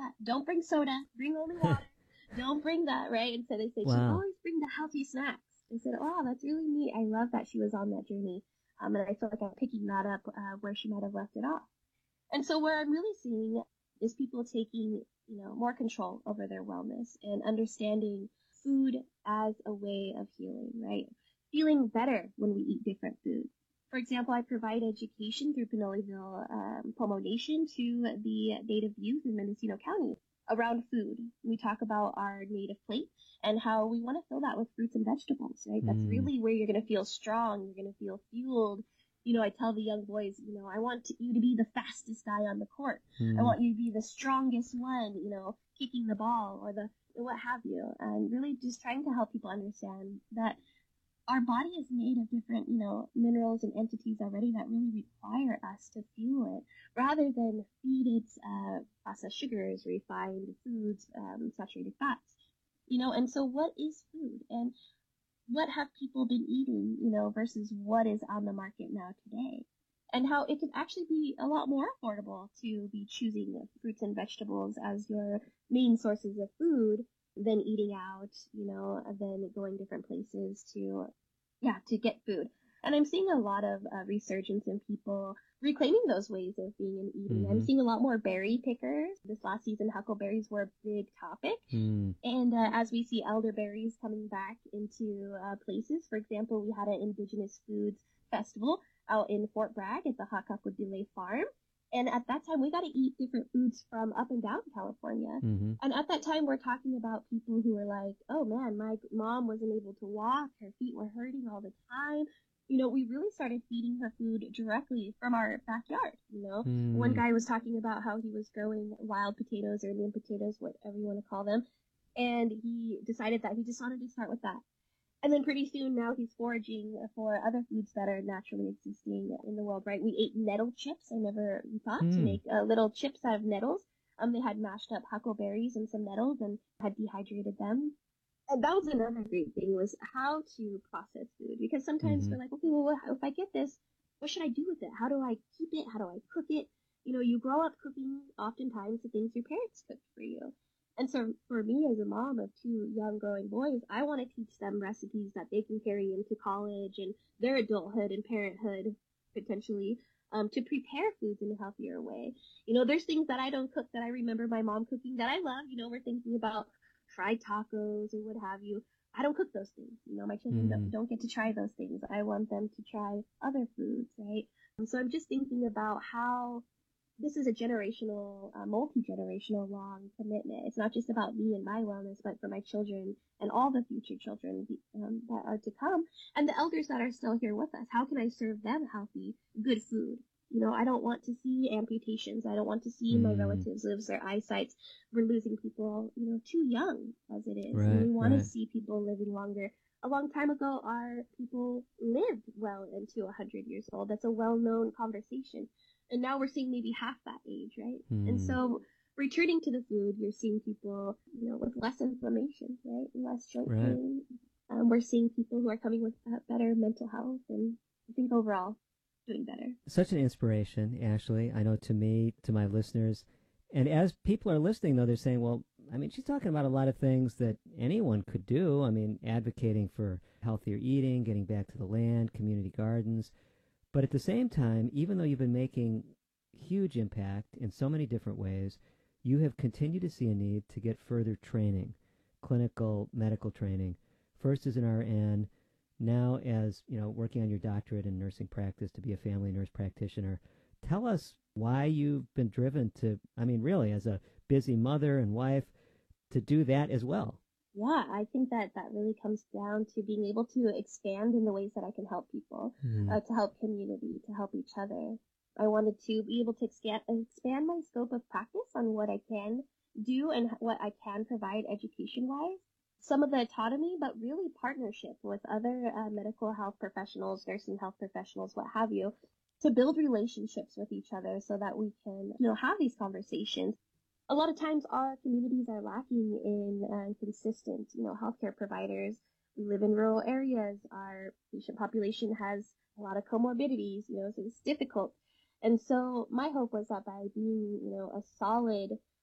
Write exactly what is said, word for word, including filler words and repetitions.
that. Don't bring soda. Bring only water. Don't bring that, right? And so they say, Wow. she always bring the healthy snacks. I said, wow, that's really neat. I love that she was on that journey. Um, and I feel like I'm picking that up uh, where she might have left it off. And so where I'm really seeing is people taking, you know, more control over their wellness and understanding food as a way of healing, right? Feeling better when we eat different food. For example, I provide education through Pinoleville um, Pomo Nation to the Native youth in Mendocino County around food. We talk about our native plate and how we want to fill that with fruits and vegetables, right? Mm. That's really where you're going to feel strong. You're going to feel fueled. You know, I tell the young boys, you know, I want to, you to be the fastest guy on the court. Mm. I want you to be the strongest one, you know, kicking the ball or the, what have you. And really just trying to help people understand that our body is made of different, you know, minerals and entities already that really require us to fuel it rather than feed it uh, processed sugars, refined foods, um, saturated fats, you know. And so what is food and what have people been eating, you know, versus what is on the market now today, and how it can actually be a lot more affordable to be choosing fruits and vegetables as your main sources of food than eating out, you know, than going different places to, yeah, to get food. And I'm seeing a lot of uh, resurgence in people reclaiming those ways of being and eating. Mm-hmm. I'm seeing a lot more berry pickers. This last season, huckleberries were a big topic. Mm. And uh, as we see elderberries coming back into uh, places, for example, we had an Indigenous Foods Festival out in Fort Bragg at the Hakakodile Farm. And at that time, we got to eat different foods from up and down California. Mm-hmm. And at that time, we're talking about people who were like, oh man, my mom wasn't able to walk. Her feet were hurting all the time. You know, we really started feeding her food directly from our backyard. You know, Mm. one guy was talking about how he was growing wild potatoes or Indian potatoes, whatever you want to call them. And he decided that he just wanted to start with that. And then pretty soon now he's foraging for other foods that are naturally existing in the world, right? We ate nettle chips. I never thought Mm. to make uh, little chips out of nettles. Um, they had mashed up huckleberries and some nettles and had dehydrated them. And that was another great thing, was how to process food. Because sometimes Mm-hmm. we're like, okay, well, what, if I get this, what should I do with it? How do I keep it? How do I cook it? You know, you grow up cooking oftentimes the things your parents cooked for you. And so for me as a mom of two young growing boys, I want to teach them recipes that they can carry into college and their adulthood and parenthood potentially, um, to prepare foods in a healthier way. You know, there's things that I don't cook that I remember my mom cooking that I love. You know, we're thinking about fried tacos or what have you. I don't cook those things. You know, my children Mm. don't, don't get to try those things. I want them to try other foods, right? And so I'm just thinking about how this is a generational, uh, multi-generational long commitment. It's not just about me and my wellness, but for my children and all the future children um, that are to come, and the elders that are still here with us. How can I serve them healthy, good food? You know, I don't want to see amputations. I don't want to see mm. my relatives lose their eyesight. We're losing people, you know, too young as it is. Right, and we want right. to see people living longer. A long time ago, our people lived well into one hundred years old. That's a well-known conversation. And now we're seeing maybe half that age, right? Mm. And so returning to the food, you're seeing people, you know, with less inflammation, right? Less joint Right. pain. Um, we're seeing people who are coming with uh, better mental health, and I think overall doing better. Such an inspiration, Ashley. I know to me, to my listeners. And as people are listening, though, they're saying, well, I mean, she's talking about a lot of things that anyone could do. I mean, advocating for healthier eating, getting back to the land, community gardens. But at the same time, even though you've been making huge impact in so many different ways, you have continued to see a need to get further training, clinical medical training, first as an R N, now as, you know, working on your doctorate in nursing practice to be a family nurse practitioner. Tell us why you've been driven to, I mean, really, as a busy mother and wife, to do that as well. Yeah, I think that that really comes down to being able to expand in the ways that I can help people, Mm. uh, to help community, to help each other. I wanted to be able to expand, expand my scope of practice on what I can do and what I can provide education-wise. Some of the autonomy, but really partnership with other uh, medical health professionals, nursing health professionals, what have you, to build relationships with each other so that we can, you know, have these conversations. A lot of times our communities are lacking in uh, consistent, you know, healthcare providers. We live in rural areas. Our patient population has a lot of comorbidities, you know, so it's difficult. And so my hope was that by being, you know, a solid